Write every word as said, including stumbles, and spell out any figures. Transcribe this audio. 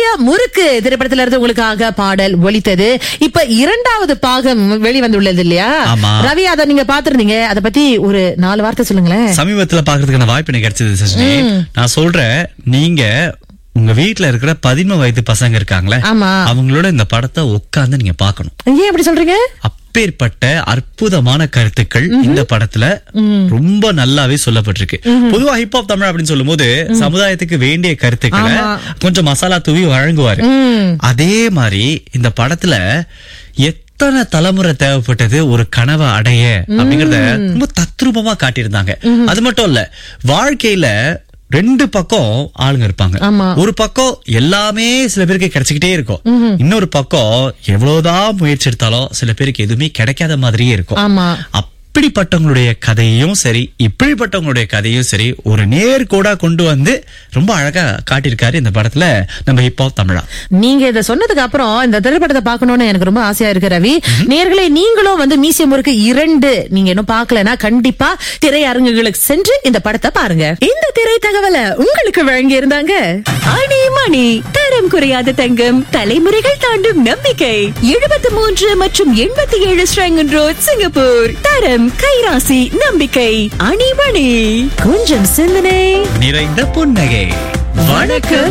முறுக்கு திரைப்படத்துல இருந்து உங்களுக்காக பாடல் ஒலித்தது. இப்ப இரண்டாவது பாகம் வெளிவந்துள்ளது இல்லையா ரவி? அதை நீங்க பாத்துருந்தீங்க, அதை பத்தி ஒரு நாலு வார்த்தை சொல்லுங்களேன். சமீபத்துல பாக்குறதுக்கான வாய்ப்பு எனக்கு கிடைச்சது சஜினி. நான் சொல்றேன், நீங்க உங்க வீட்டுல இருக்கிற பதிமூணு வயது பசங்க இருக்காங்களே, அவங்களோட இந்த படத்தை உட்கார்ந்து நீங்க பாக்கணும். ஏன் அப்படி சொல்றீங்க? அப்பேற்பட்ட அற்புதமான கருத்துக்கள் இந்த படத்துல ரொம்ப நல்லாவே சொல்லப்பட்டிருக்கு. பொதுவா ஹிப்ஹாப் தமிழ் அப்படின்னு சொல்லும் போது சமுதாயத்துக்கு வேண்டிய கருத்துக்களை கொஞ்சம் மசாலா தூவி வழங்குவாரு. அதே மாதிரி இந்த படத்துல எத்தனை தலைமுறை தேவைப்பட்டது ஒரு கனவை அடைய அப்படிங்கறத ரொம்ப தத்ரூபமா காட்டியிருந்தாங்க. அது மட்டும் இல்ல, வாழ்க்கையில ரெண்டு பக்கம் ஆளுங்க இருப்பாங்க. ஒரு பக்கம் எல்லாமே சில பேருக்கு கிடைச்சுக்கிட்டே இருக்கும், இன்னொரு பக்கம் எவ்வளவுதான் முயற்சி எடுத்தாலும் சில பேருக்கு எதுவுமே கிடைக்காத மாதிரியே இருக்கும். இப்படிப்பட்டவங்களுடைய கதையும் சரி, இப்படிப்பட்டவங்களுடைய கதையும் சரி ஒரு நேர்கோடா கொண்டு வந்து ரொம்ப அழகா காட்டியிருக்காரு இந்த படத்துல நம்ம ஹிப்ஹாப் தமிழா. நீங்க இதை சொன்னதுக்கு அப்புறம் இந்த திரைப்படத்தை பார்க்கணும்னு எனக்கு ரொம்ப ஆசையா இருக்கு ரவி. நேர்களே, நீங்களும் வந்து மியூசியம் முறுக்கு இரண்டு நீங்க இன்னும் பார்க்கலனா கண்டிப்பா திரையரங்குகளுக்கு சென்று இந்த படத்தை பாருங்க. இந்த திரை தகவலை உங்களுக்கு வழங்கி இருந்தாங்க ஆணி மணி, தரம் குறையாத தங்கம், தலைமுறைகள் தாண்டும் நம்பிக்கை. எழுபத்தி மூன்று மற்றும் எண்பத்தி ஏழு ஸ்ரங்கன் ரோட், சிங்கப்பூர். தரம், கைராசி, நம்பிக்கை. அணிமணி, கொஞ்சம் சிந்தனை நிறைந்த புன்னகை. வணக்கம்.